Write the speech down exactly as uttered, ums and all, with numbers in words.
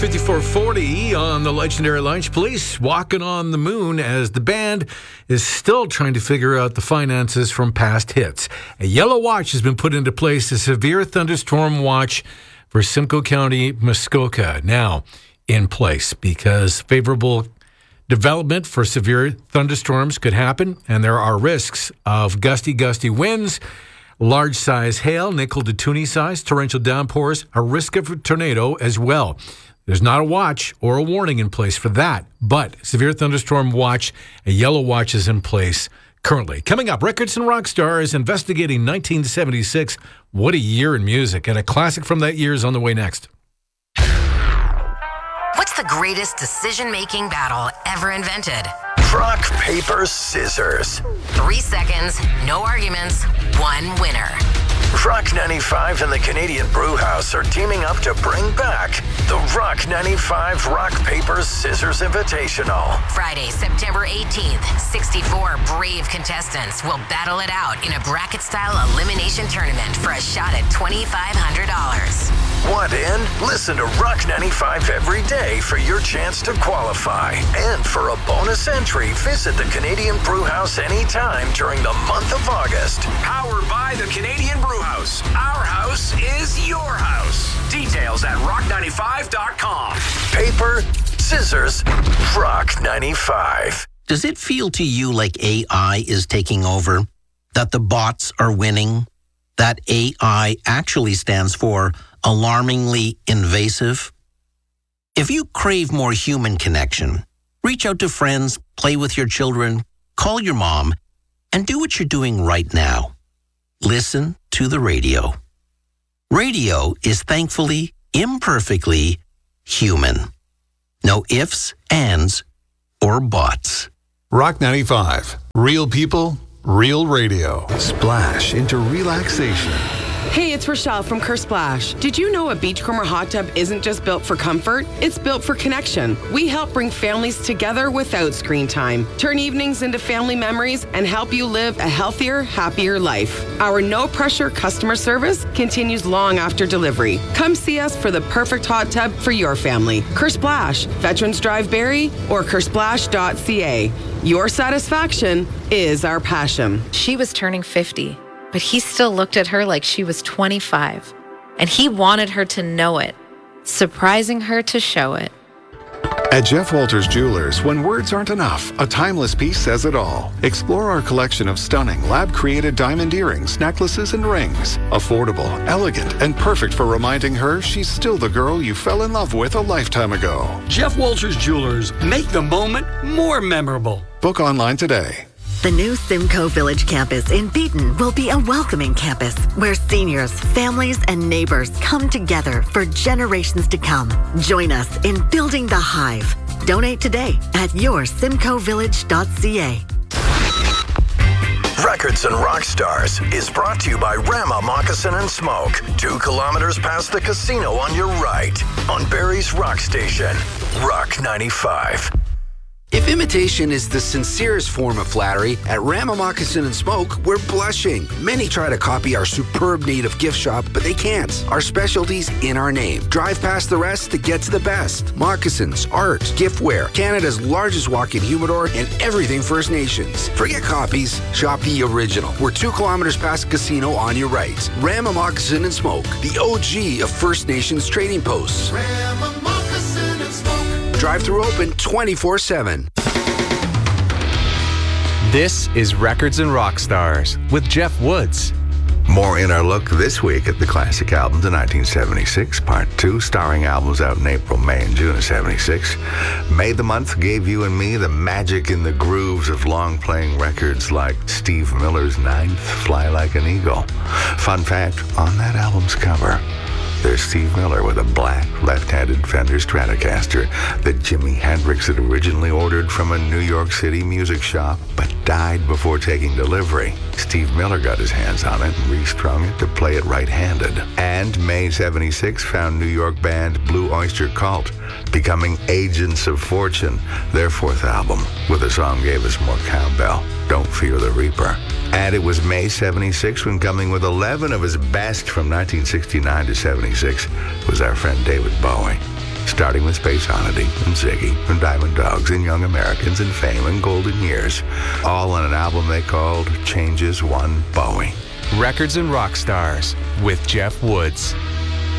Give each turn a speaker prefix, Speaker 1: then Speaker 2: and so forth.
Speaker 1: fifty-four forty on the legendary Lunch. Police walking on the moon as the band is still trying to figure out the finances from past hits. A yellow watch has been put into place, a severe thunderstorm watch for Simcoe County, Muskoka, now in place because favorable development for severe thunderstorms could happen, and there are risks of gusty, gusty winds, large size hail, nickel to toonie size, torrential downpours, a risk of a tornado as well. There's not a watch or a warning in place for that, but severe thunderstorm watch, a yellow watch is in place currently. Coming up, Records and Rock Stars investigating nineteen seventy-six. What a year in music, and a classic from that year is on the way next.
Speaker 2: What's the greatest decision-making battle ever invented?
Speaker 3: Rock, paper, scissors.
Speaker 2: Three seconds, no arguments, one winner.
Speaker 3: Rock ninety-five and the Canadian Brewhouse are teaming up to bring back the Rock ninety-five Rock, Paper, Scissors Invitational.
Speaker 2: Friday, September eighteenth, sixty-four brave contestants will battle it out in a bracket-style elimination tournament for a shot at twenty-five hundred dollars.
Speaker 3: Want in? Listen to Rock ninety-five every day for your chance to qualify. And for a bonus entry, visit the Canadian Brewhouse anytime during the month of August.
Speaker 4: Powered by the Canadian Brewhouse. Our house is your house. Details at rock ninety-five dot com.
Speaker 3: Paper, scissors, Rock ninety-five.
Speaker 5: Does it feel to you like A I is taking over? That the bots are winning? That A I actually stands for alarmingly invasive? If you crave more human connection, reach out to friends, play with your children, call your mom, and do what you're doing right now. Listen to the radio. Radio is thankfully, imperfectly human. No ifs, ands, or buts.
Speaker 6: Rock ninety-five. Real people, real radio. Splash into relaxation.
Speaker 7: Hey, it's Rochelle from Kersplash. Did you know a Beachcomber hot tub isn't just built for comfort? It's built for connection. We help bring families together without screen time, turn evenings into family memories, and help you live a healthier, happier life. Our no-pressure customer service continues long after delivery. Come see us for the perfect hot tub for your family. Kersplash, Veterans Drive Barrie, or kersplash dot c a. Your satisfaction is our passion.
Speaker 8: She was turning fifty. But he still looked at her like she was twenty-five. And he wanted her to know it, surprising her to show it.
Speaker 6: At Jeff Walters Jewelers, when words aren't enough, a timeless piece says it all. Explore our collection of stunning lab-created diamond earrings, necklaces, and rings. Affordable, elegant, and perfect for reminding her she's still the girl you fell in love with a lifetime ago.
Speaker 9: Jeff Walters Jewelers. Make the moment more memorable.
Speaker 6: Book online today.
Speaker 10: The new Simcoe Village campus in Beaton will be a welcoming campus where seniors, families, and neighbors come together for generations to come. Join us in building the Hive. Donate today at your simcoe village dot c a.
Speaker 3: Records and Rock Stars is brought to you by Rama Moccasin and Smoke, two kilometers past the casino on your right, on Barrie's Rock Station, Rock ninety-five.
Speaker 11: If imitation is the sincerest form of flattery, at Rama Moccasin and Smoke, we're blushing. Many try to copy our superb native gift shop, but they can't. Our specialty's in our name. Drive past the rest to get to the best. Moccasins, art, giftware, Canada's largest walk-in humidor, and everything First Nations. Forget copies, shop the original. We're two kilometers past the casino on your right. Rama Moccasin and Smoke, the O G of First Nations trading posts. Rama Moccasin and Smoke. Drive-thru open twenty-four seven.
Speaker 12: This is Records and Rock Stars with Jeff Woods.
Speaker 13: More in our look this week at the classic albums of nineteen seventy-six, Part two, starring albums out in April, May, and June of seventy-six. May the month gave you and me the magic and the grooves of long-playing records like Steve Miller's Ninth, Fly Like an Eagle. Fun fact, on that album's cover, there's Steve Miller with a black left-handed Fender Stratocaster that Jimi Hendrix had originally ordered from a New York City music shop, but died before taking delivery. Steve Miller got his hands on it and restrung it to play it right-handed. And May seventy-six found New York band Blue Oyster Cult becoming Agents of Fortune, their fourth album, with a song gave us more cowbell, Don't Fear the Reaper. And it was May seventy-six when, coming with eleven of his best from nineteen sixty-nine to seventy-six, was our friend David Bowie. starting with Space Oddity and Ziggy and Diamond Dogs and Young Americans and Fame and Golden Years, all on an album they called Changes One Bowie.
Speaker 12: Records and Rock Stars with Jeff Woods.